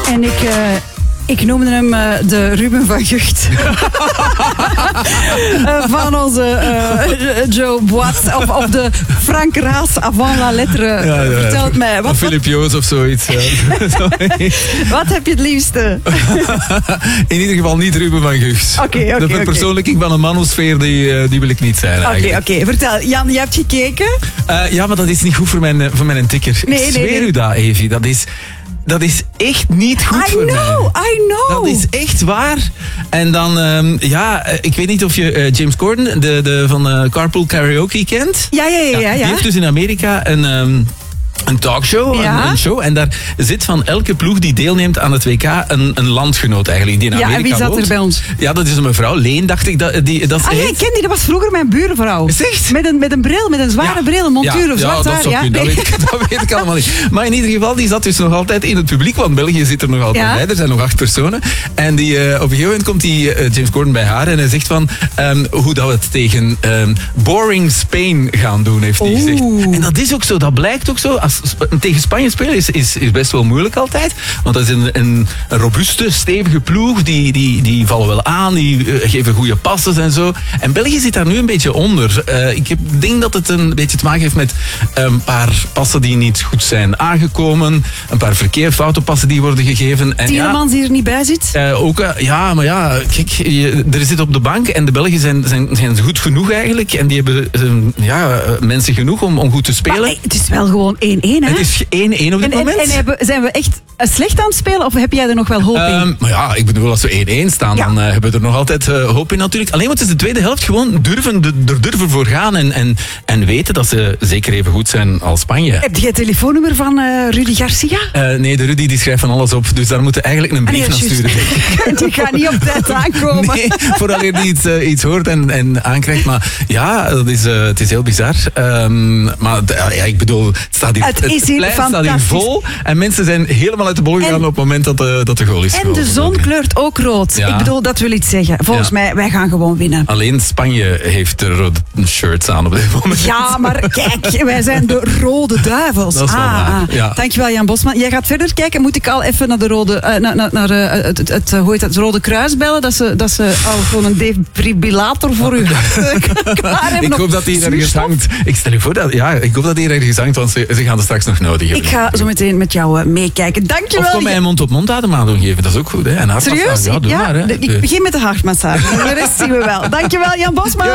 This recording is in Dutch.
En ik noemde hem de Ruben van Gucht. Van onze Joe Boit. Of de Frank Raas avant la lettre. Vertel het mij. Wat Philip Joos of zoiets. Wat heb je het liefste? In ieder geval niet Ruben van Gucht. Okay, de verpersoonlijking van een manosfeer, die wil ik niet zijn eigenlijk. Oké. Vertel. Jan, je hebt gekeken? Ja, maar dat is niet goed voor mijn tikker. Ik zweer u dat, Evi. Dat is echt niet goed voor mij. I know. Dat is echt waar. En dan, ik weet niet of je James Corden, de van Carpool Karaoke kent. Ja. Die heeft dus in Amerika een talkshow, een show. En daar zit van elke ploeg die deelneemt aan het WK een landgenoot eigenlijk. Die in Amerika en wie zat er bij ons? Ja, dat is een mevrouw. Leen, dacht ik. Ik ken die. Dat was vroeger mijn buurvrouw. Echt? Met een bril, met een zware bril, een montuur of zwart haar. Dat weet ik allemaal niet. Maar in ieder geval, die zat dus nog altijd in het publiek. Want België zit er nog altijd bij. Er zijn nog 8 personen. En op een gegeven moment komt James Corden bij haar. En hij zegt van, hoe dat we het tegen boring Spain gaan doen, heeft hij gezegd. En dat is ook zo. Dat blijkt ook zo. Tegen Spanje spelen is best wel moeilijk altijd. Want dat is een robuuste, stevige ploeg. Die vallen wel aan. Die geven goede passes en zo. En België zit daar nu een beetje onder. Ik denk dat het een beetje te maken heeft met een paar passen die niet goed zijn aangekomen. Een paar foute passen die worden gegeven. Tielemans die er niet bij zit? Kijk, er zit op de bank en de Belgen zijn goed genoeg eigenlijk. En die hebben mensen genoeg om goed te spelen. Maar het is wel gewoon 1-1, hè? Het is 1-1 op dit moment. En zijn we echt slecht aan het spelen of heb jij er nog wel hoop in? Maar ja, ik bedoel, als we 1-1 staan, dan hebben we er nog altijd hoop in natuurlijk. Alleen wat is de tweede helft gewoon durven voor gaan en weten dat ze zeker even goed zijn als Spanje. Heb je het telefoonnummer van Rudy Garcia? Nee, de Rudy die schrijft van alles op, dus daar moeten we eigenlijk een brief naar sturen. Die gaat niet op tijd aankomen. Nee, vooraleer die iets hoort en aankrijgt. Maar ja, het is heel bizar. Maar ik bedoel, het staat hier vol en mensen zijn helemaal uit de bol gegaan op het moment dat de goal is gekomen. En de zon kleurt ook rood. Ja. Ik bedoel, dat wil iets zeggen. Volgens mij, wij gaan gewoon winnen. Alleen Spanje heeft de rode shirts aan op dit moment. Ja, maar kijk, wij zijn de Rode Duivels. Dat is wel waar. Ja. Dankjewel, Jan Bosman. Jij gaat verder kijken. Moet ik al even naar de rode, naar het Rode Kruis bellen? Dat ze al gewoon een defibrillator voor u klaar hebben. Ik hoop dat die ergens hangt. Ik stel je voor dat, ik hoop dat die ergens hangt, want ze gaan er straks nog nodig hebben. Ik ga zo meteen met jou meekijken. Dankjewel. Of kom mij een mond-op-mond ademhaling geven, dat is ook goed. Hè? En serieus? Ja, doe maar. Hè. Ik begin met de hartmassage. De rest zien we wel. Dankjewel, Jan Bosman.